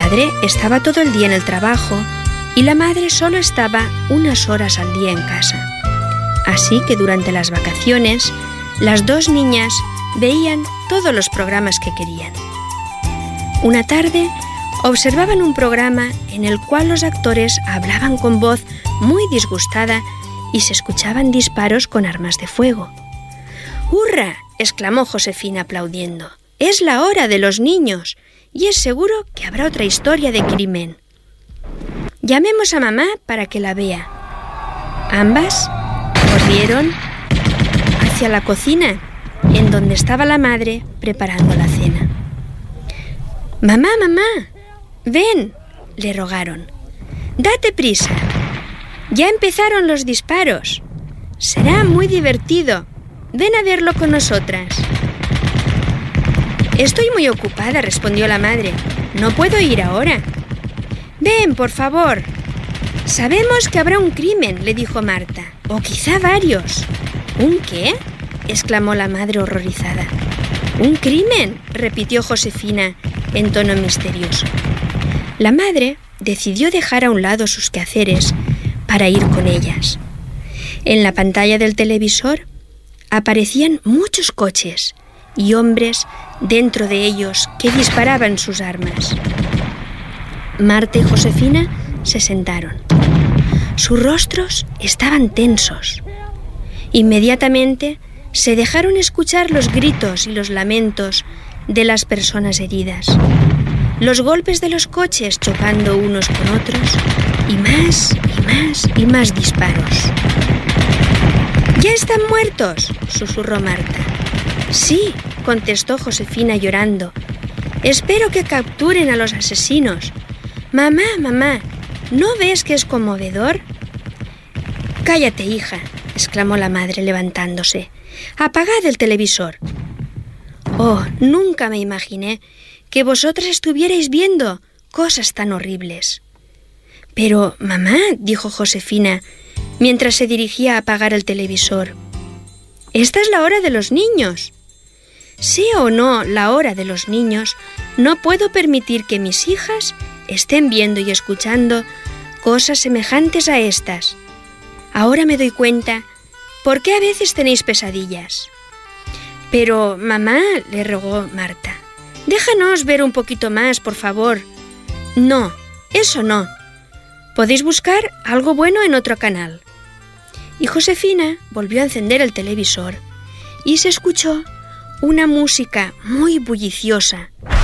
padre estaba todo el día en el trabajo y la madre solo estaba unas horas al día en casa. Así que durante las vacaciones, las dos niñas veían todos los programas que querían. Una tarde, observaban un programa en el cual los actores hablaban con voz muy disgustada y se escuchaban disparos con armas de fuego. ¡Hurra!, exclamó Josefina aplaudiendo. «Es la hora de los niños y es seguro que habrá otra historia de crimen. Llamemos a mamá para que la vea». Ambas corrieron hacia la cocina, en donde estaba la madre preparando la cena. «Mamá, mamá, ven», le rogaron. «Date prisa. Ya empezaron los disparos. Será muy divertido. Ven a verlo con nosotras». «Estoy muy ocupada», respondió la madre. «No puedo ir ahora». «Ven, por favor». «Sabemos que habrá un crimen», le dijo Marta. «O quizá varios». «¿Un qué?», exclamó la madre horrorizada. «¿Un crimen?», repitió Josefina en tono misterioso. La madre decidió dejar a un lado sus quehaceres para ir con ellas. En la pantalla del televisor aparecían muchos coches y hombres dentro de ellos que disparaban sus armas. Marta y Josefina se sentaron. Sus rostros estaban tensos. Inmediatamente se dejaron escuchar los gritos y los lamentos de las personas heridas, los golpes de los coches chocando unos con otros y más y más y más disparos. «¿Ya están muertos?», susurró Marta. «Sí», contestó Josefina llorando. «Espero que capturen a los asesinos. Mamá, mamá, ¿no ves que es conmovedor?» «Cállate, hija», exclamó la madre levantándose. «Apagad el televisor». «Oh, nunca me imaginé que vosotras estuvierais viendo cosas tan horribles». «Pero, mamá», dijo Josefina, mientras se dirigía a apagar el televisor, «esta es la hora de los niños». «Sea o no la hora de los niños, no puedo permitir que mis hijas estén viendo y escuchando cosas semejantes a estas. Ahora me doy cuenta por qué a veces tenéis pesadillas». «Pero, mamá», le rogó Marta, «déjanos ver un poquito más, por favor». «No, eso no. Podéis buscar algo bueno en otro canal». Y Josefina volvió a encender el televisor y se escuchó una música muy bulliciosa